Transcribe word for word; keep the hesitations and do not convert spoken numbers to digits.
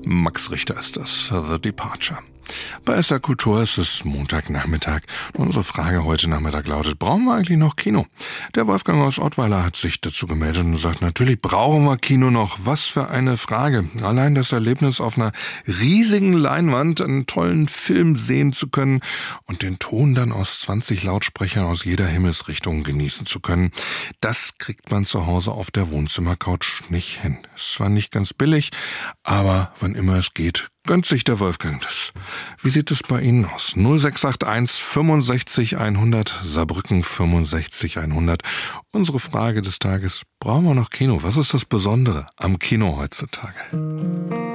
Max Richter ist das, The Departure. Bei S R Kultur ist es Montagnachmittag. Unsere Frage heute Nachmittag lautet, brauchen wir eigentlich noch Kino? Der Wolfgang aus Ottweiler hat sich dazu gemeldet und sagt, natürlich brauchen wir Kino noch. Was für eine Frage. Allein das Erlebnis, auf einer riesigen Leinwand einen tollen Film sehen zu können und den Ton dann aus zwanzig Lautsprechern aus jeder Himmelsrichtung genießen zu können, das kriegt man zu Hause auf der Wohnzimmercouch nicht hin. Ist zwar nicht ganz billig, aber wann immer es geht, gönnt sich der Wolfgang das. Wie sieht es bei Ihnen aus? null sechs acht eins fünfundsechzig hundert, Saarbrücken fünfundsechzig hundert. Unsere Frage des Tages, brauchen wir noch Kino? Was ist das Besondere am Kino heutzutage?